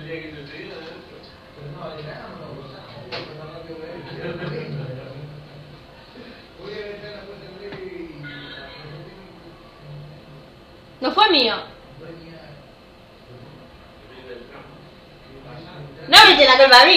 el día que te pedí, pero no, de nada no lo gozamos. Voy a dejar la puerta breve y No fue mío. No me echen la culpa a mí,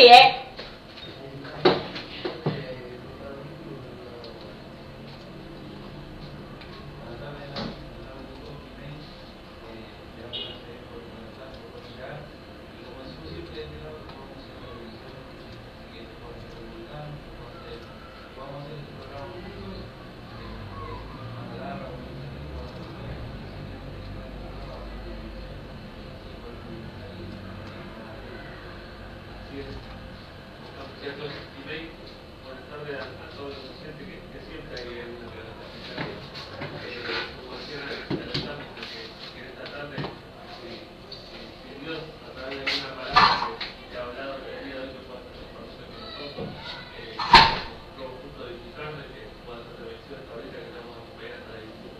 Buenas tardes a todos los docentes que siempre hay en una presentación. Como decían, adelantamos que en esta tarde, si Dios a través de alguna palabra que ha hablado el día de hoy que pueda hacer conocer con nosotros, todo justo disfrutar de que pueda hacer revisión esta ahorita que estamos acompañando a la disputa.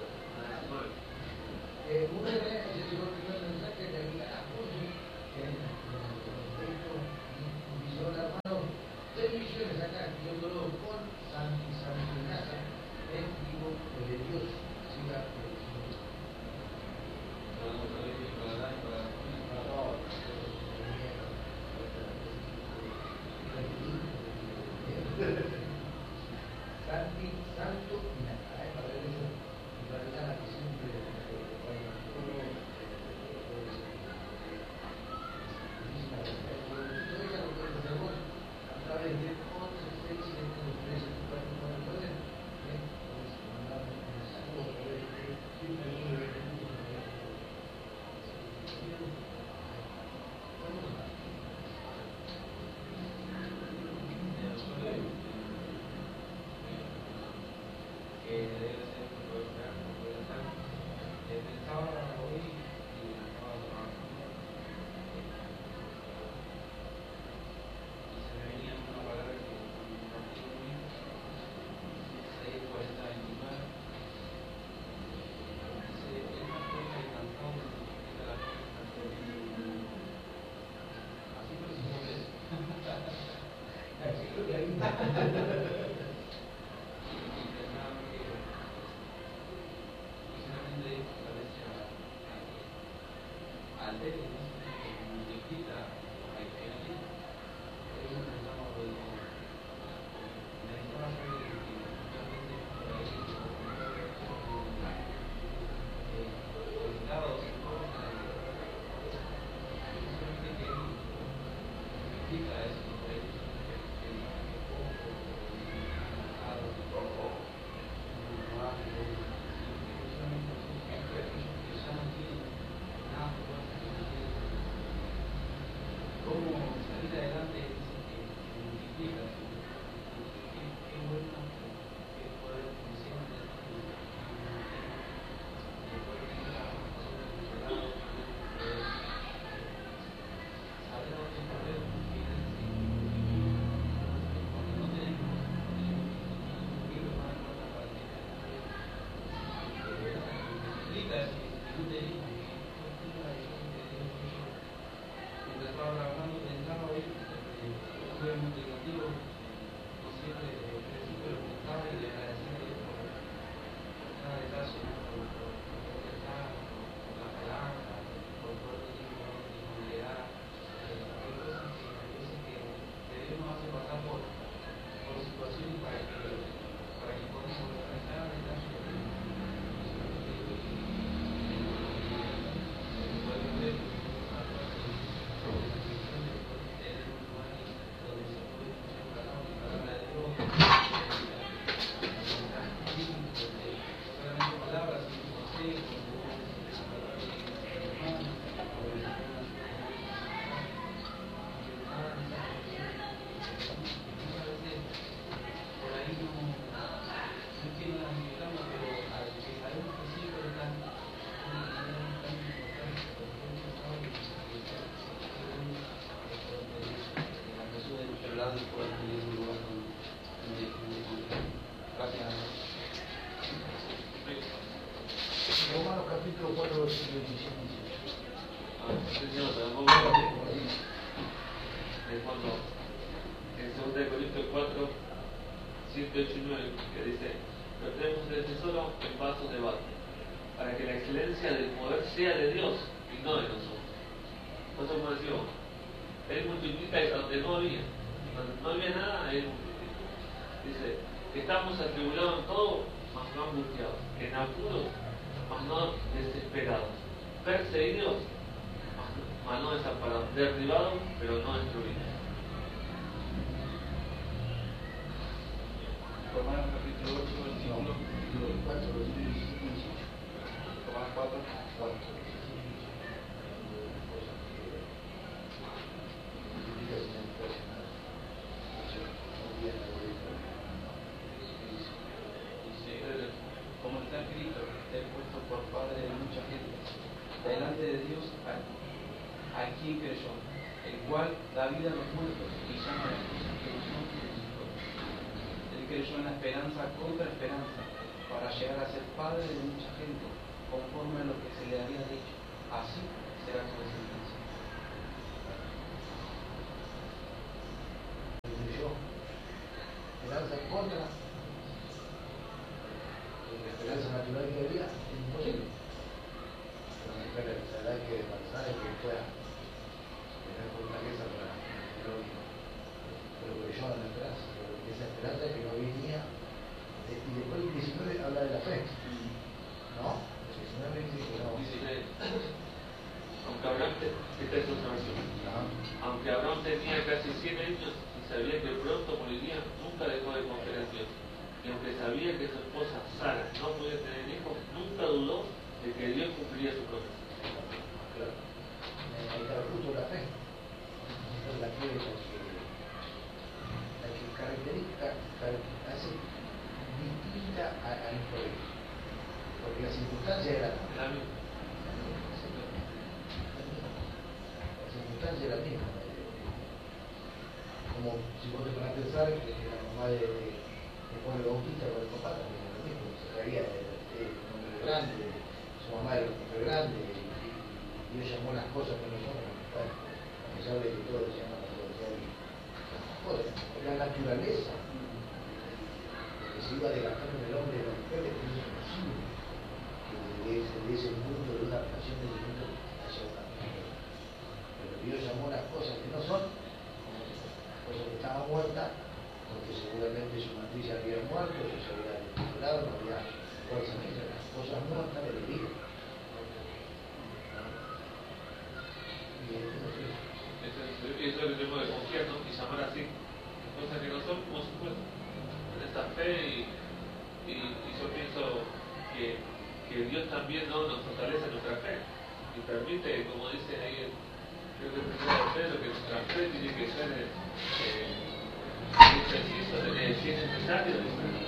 una de las que llegó el primer mensaje de la apoyo que en el contexto visual hermano de misiones acá, yéndolo con Santiago en vivo de Dios. Siga Santi, Santo y Nata, para ver eso, y para la que siempre a través de 11, 6, 7, 3, 4, 9, mandamos un saludo a través de 7, 8 y 9, que dice: pero tenemos el tesoro en vasos de barro, para que la excelencia del poder sea de Dios y no de nosotros. Por eso, como decimos, Él multiplica donde no había. Donde no había nada, Él multiplica. Dice: estamos atribulados en todo, mas no angustiados, en apuros, mas no desesperados, perseguidos, mas no desamparados, derribados, pero no destruidos. Romanos capítulo 8, versículo 4, versículo 18. Romanos 4. Dice, como está escrito, te he puesto por padre de mucha gente, delante de Dios a quien creyó, el cual da vida a los muertos y llama a las cosas que no son como si fueran. Él creyó en la esperanza contra esperanza, para llegar a ser padre de mucha gente, conforme a lo que se le había dicho. Así será su descendencia. Creyó. Esperanza contra la esperanza natural que había, es imposible. Pero la verdad que pensar es que pueda tener fortaleza para pero creyó en la esperanza, pero esa esperanza que no venía. Y después el 19 habla de la fe, ¿no? El 19 dice que no. Dice: aunque Abraham, esta es otra versión, aunque Abraham tenía casi 100 años y sabía que pronto moriría, nunca dejó de confiar en Dios. Y aunque sabía que su esposa Sara no podía tener hijos, nunca dudó de que Dios cumpliría su promesa. Claro. Ahí está justo la fe. Esa es la fe la que caracteriza, hace distinta al colegio. Porque la circunstancia era La misma. la circunstancia era la misma. Como si vos te pones a pensar que la mamá de Juan el Bautista con el papá también era lo mismo. Se traía un hombre grande, su mamá era un hombre grande, y Dios llamó las cosas que no son, a pesar de que todos se llaman las cosas. La naturaleza que se iba desgastando en el hombre y en la mujer es imposible que de ese mundo, de una relación de ese mundo hacia una mujer. Pero Dios llamó las cosas que no son, como las cosas que estaban muertas, porque seguramente su matriz había muerto, se había deteriorado, no había fuerza en ella, las cosas muertas de vida. Y Eso es lo que tenemos que confiar, ¿no? Y llamar así cosas que no son como si fueran. En esta fe, y yo pienso que Dios también, ¿no?, nos fortalece nuestra fe y permite, como dice ahí, creo que es Pedro, que nuestra fe tiene que ser preciso, si es necesario,